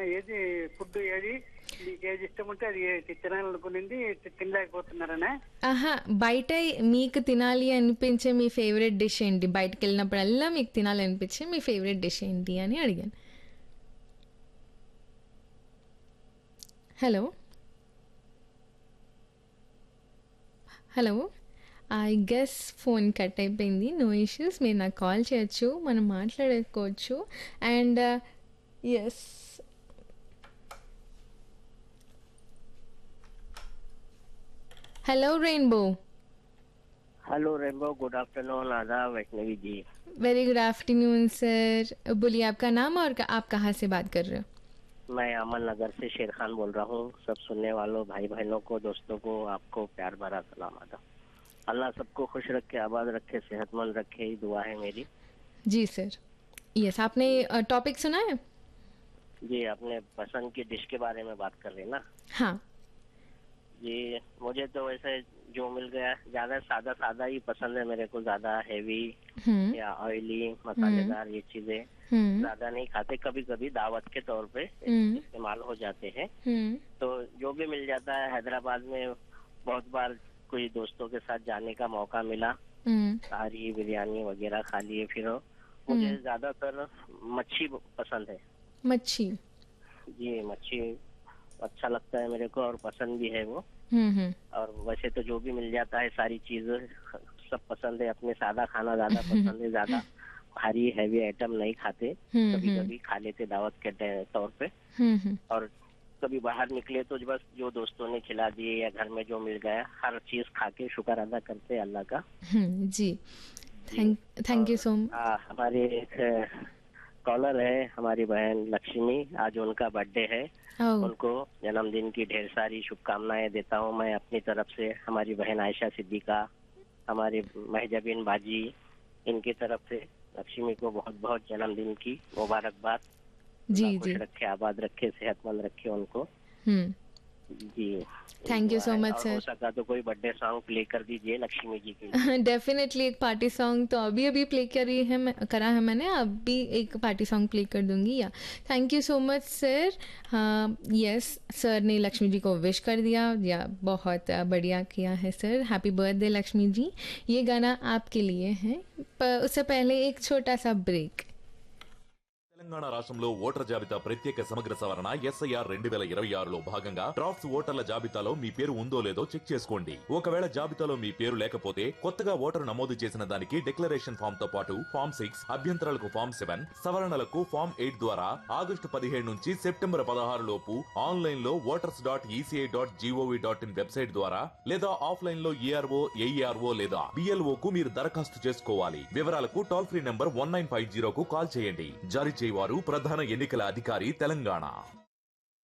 ఏది ఫుడ్ ఏది మీకు ఏది ఇష్టం ఉంటే అది తినాలనుకునింది తినలేకపోతున్నారనే. ఆహా, బయట మీకు తినాలి అనిపించే మీ ఫేవరెట్ డిష్ ఏంటి? బయటకు వెళ్ళినప్పుడల్లా మీకు తినాలి అనిపించే మీ ఫేవరెట్ డిష్ ఏంటి అని అడిగాను. Hello hello, I guess phone cut అయిపోయింది. నో ఇష్యూస్, మీరు నాకు కాల్ చేయొచ్చు, మనం మాట్లాడుకోవచ్చు. And yes, hello rainbow. Hello rainbow, good afternoon. आदाब वैष्णवी जी। Very good afternoon sir. बोलिए आपका नाम और आप कहाँ से बात कर रहे हो? मैं अमन नगर से शेर खान बोल रहा हूँ। सब सुनने वालों, भाई बहनों को, दोस्तों को, आपको प्यार भरा सलाम आदाब। अल्लाह सबको खुश रखे, आबाद रखे, सेहतमंद रखे, ही दुआ है मेरी। जी सर। यस, आपने टॉपिक सुना है? जी, अपने पसंद की डिश के बारे में बात कर रहे हैं ना? हाँ जी, मुझे तो वैसे जो मिल गया ज्यादा सादा सादा ही पसंद है मेरे को। ज्यादा हैवी या ऑयली मसालेदार ये चीजें ज्यादा नहीं खाते। कभी कभी दावत के तौर पे इस्तेमाल हो जाते हैं। तो जो भी मिल जाता है। हैदराबाद में बहुत बार कोई दोस्तों के साथ जाने का मौका मिला, सारी बिरयानी वगैरह खा लिए। फिर मुझे ज्यादातर मच्छी पसंद है। मच्छी? जी, मच्छी अच्छा लगता है मेरे को और पसंद भी है वो। और वैसे तो जो भी मिल जाता है सारी चीजें सब पसंद है। अपने सादा खाना ज्यादा पसंद है, ज्यादा भारी हैवी आइटम नहीं खाते। कभी कभी खा लेते दावत के तौर पे। और कभी बाहर निकले तो बस जो दोस्तों ने खिला दिए या घर में जो मिल गया हर चीज खा के शुक्र अदा करते हैं अल्लाह का। जी, थैंक यू सो मच। हमारे एक कॉलर है, हमारी बहन लक्ष्मी, आज उनका बर्थडे है। उनको जन्मदिन की ढेर सारी शुभकामनाएं देता हूं मैं अपनी तरफ से। हमारी बहन आयशा सिद्दीका, हमारी महजबीन बाजी, इनकी तरफ से लक्ष्मी को बहुत बहुत जन्मदिन की मुबारकबाद। जी खुश रखे, आबाद रखे, सेहतमंद रखे उनको। जी, thank you so much sir. हो सका तो कोई बर्थडे सॉन्ग प्ले कर दीजिए लक्ष्मी जी के। डेफिनेटली एक पार्टी सॉन्ग तो अभी प्ले करा है मैंने, अभी एक पार्टी सॉन्ग प्ले कर दूंगी। या thank you so much sir. हाँ यस, सर ने लक्ष्मी जी को विश कर दिया, या बहुत बढ़िया किया है sir. Happy birthday Lakshmi ji. ये गाना आपके लिए है, पर उससे पहले एक छोटा सा ब्रेक। తెలంగాణ రాష్ట్రంలో ఓటర్ జాబితా ప్రత్యేక సమగ్ర సవరణ SIR 2026లో భాగంగా డ్రాఫ్ట్స్ ఓటర్ల జాబితాలో మీ పేరు ఉందో లేదో చెక్ చేసుకోండి. ఒకవేళ జాబితాలో మీ పేరు లేకపోతే కొత్తగా ఓటరు నమోదు చేసిన దానికి డిక్లరేషన్ ఫామ్ తో పాటు ఫామ్ 6, అభ్యంతరాలకు ఫామ్ 7, సవరణలకు ఫామ్ 8 ద్వారా ఆగస్టు 17 నుంచి సెప్టెంబర్ 16 లోపు ఆన్లైన్ లో voters.eci.gov.in వెబ్సైట్ ద్వారా లేదా ఆఫ్లైన్ లో ERO, AERO లేదా BLO కు మీరు దరఖాస్తు చేసుకోవాలి. వివరాలకు టోల్ ఫ్రీ నంబర్ 1950 కు కాల్ చేయండి. జారీ వారు ప్రధాన ఎన్నికల అధికారి తెలంగాణ.